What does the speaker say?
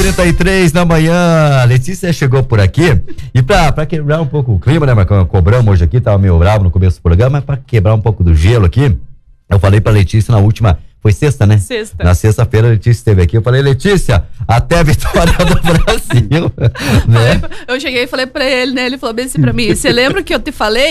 9h33 da manhã, a Letícia chegou por aqui e pra quebrar um pouco o clima, né, Marcão? Cobramos hoje aqui, tava meio bravo no começo do programa, mas pra quebrar um pouco do gelo aqui, eu falei pra Letícia na última, foi sexta, né? Sexta. Na sexta-feira a Letícia esteve aqui, eu falei, Letícia, até a vitória do Brasil, né? Eu cheguei e falei pra ele, né? Ele falou bem assim pra mim, você lembra que eu te falei?